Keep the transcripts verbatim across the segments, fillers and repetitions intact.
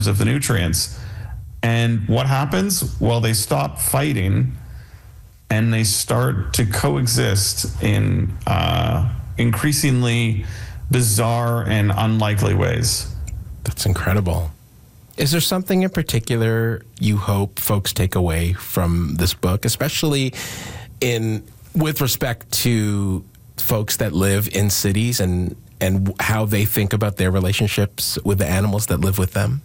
of the nutrients. And what happens? Well, they stop fighting and they start to coexist in uh, increasingly bizarre and unlikely ways. That's incredible. Is there something in particular you hope folks take away from this book, especially in with respect to folks that live in cities and, and how they think about their relationships with the animals that live with them?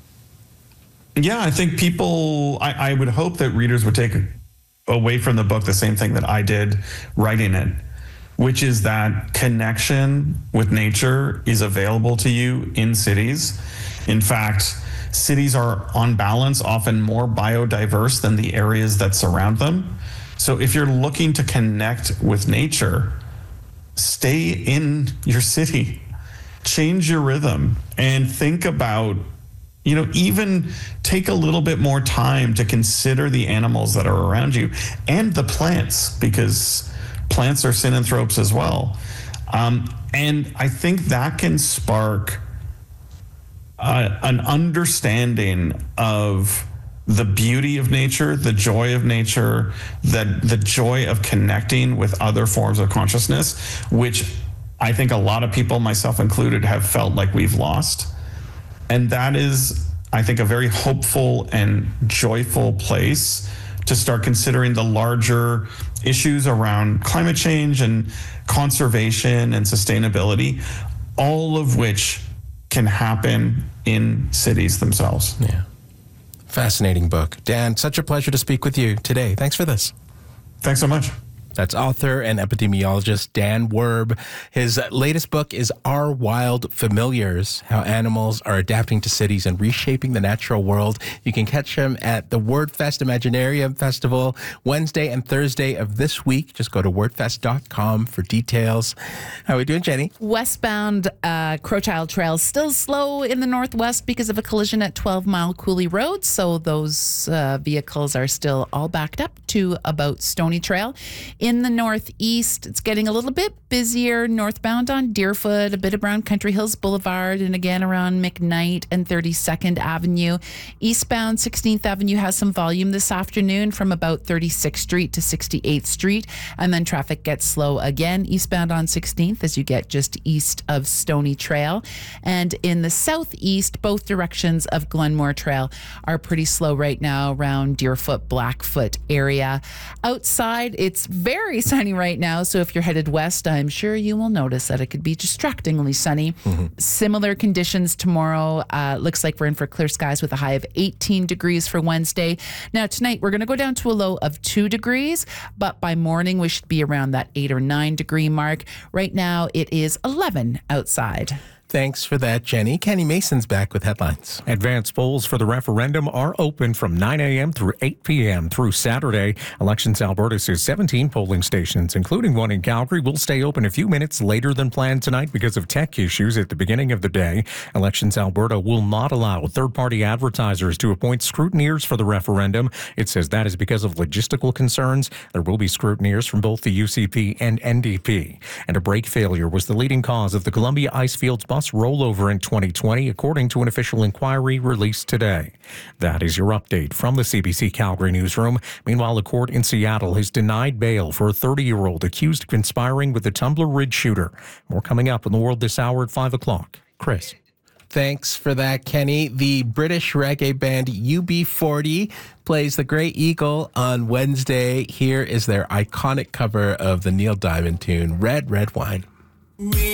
Yeah, I think people, I, I would hope that readers would take away from the book the same thing that I did writing it, which is that connection with nature is available to you in cities. In fact, cities are on balance often more biodiverse than the areas that surround them. So if you're looking to connect with nature, stay in your city, change your rhythm, and think about, you know, even take a little bit more time to consider the animals that are around you and the plants, because plants are synanthropes as well. Um, and I think that can spark uh, an understanding of the beauty of nature, the joy of nature, the, the joy of connecting with other forms of consciousness, which I think a lot of people, myself included, have felt like we've lost. And that is, I think, a very hopeful and joyful place to start considering the larger issues around climate change and conservation and sustainability, all of which can happen in cities themselves. Yeah. Fascinating book. Dan, such a pleasure to speak with you today. Thanks for this. Thanks so much. That's author and epidemiologist Dan Werb. His latest book is Our Wild Familiars, How Animals Are Adapting to Cities and Reshaping the Natural World. You can catch him at the WordFest Imaginarium Festival Wednesday and Thursday of this week. Just go to wordfest dot com for details. How are we doing, Jenny? Westbound uh, Crowchild Trail still slow in the northwest because of a collision at twelve Mile Coulee Road. So those uh, vehicles are still all backed up to about Stony Trail. In the northeast, it's getting a little bit busier northbound on Deerfoot, a bit around Country Hills Boulevard, and again around McKnight and thirty-second Avenue. Eastbound sixteenth Avenue has some volume this afternoon from about thirty-sixth Street to sixty-eighth Street, and then traffic gets slow again eastbound on sixteenth as you get just east of Stony Trail. And in the southeast, both directions of Glenmore Trail are pretty slow right now around Deerfoot, Blackfoot area. Outside, it's very Very sunny right now, so if you're headed west, I'm sure you will notice that it could be distractingly sunny. Mm-hmm. Similar conditions tomorrow. Uh, looks like we're in for clear skies with a high of eighteen degrees for Wednesday. Now, tonight, we're going to go down to a low of two degrees, but by morning, we should be around that eight or nine degree mark. Right now, it is eleven outside. Thanks for that, Jenny. Kenny Mason's back with headlines. Advance polls for the referendum are open from nine a.m. through eight p.m. through Saturday. Elections Alberta says seventeen polling stations, including one in Calgary, will stay open a few minutes later than planned tonight because of tech issues at the beginning of the day. Elections Alberta will not allow third-party advertisers to appoint scrutineers for the referendum. It says that is because of logistical concerns. There will be scrutineers from both the U C P and N D P. And a brake failure was the leading cause of the Columbia Icefields bus rollover in twenty twenty, according to an official inquiry released today. That is your update from the C B C Calgary newsroom. Meanwhile, a court in Seattle has denied bail for a thirty-year-old accused of conspiring with the Tumbler Ridge shooter. More coming up in the world this hour at five o'clock. Chris. Thanks for that, Kenny. The British reggae band U B forty plays the Grey Eagle on Wednesday. Here is their iconic cover of the Neil Diamond tune, Red, Red Wine.